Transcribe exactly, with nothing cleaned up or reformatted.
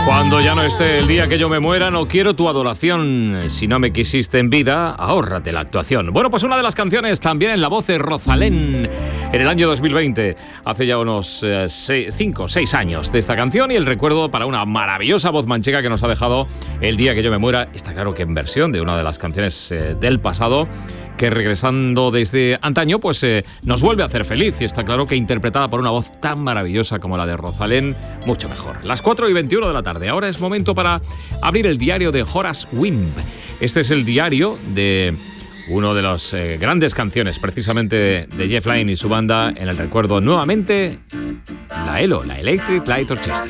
Cuando ya no esté el día que yo me muera, no quiero tu adoración. Si no me quisiste en vida, ahórrate la actuación. Bueno, pues una de las canciones también en la voz de Rosalén. En el año dos mil veinte, hace ya unos cinco o seis años de esta canción, y el recuerdo para una maravillosa voz manchega que nos ha dejado el día que yo me muera. Está claro que en versión de una de las canciones eh, del pasado, que regresando desde antaño, pues eh, nos vuelve a hacer feliz. Y está claro que interpretada por una voz tan maravillosa como la de Rosalén, mucho mejor. Las cuatro y veintiuno de la tarde. Ahora es momento para abrir el diario de Horace Wimp. Este es el diario de uno de las eh, grandes canciones, precisamente de Jeff Lynne y su banda, en el recuerdo nuevamente, la E L O, la Electric Light Orchestra.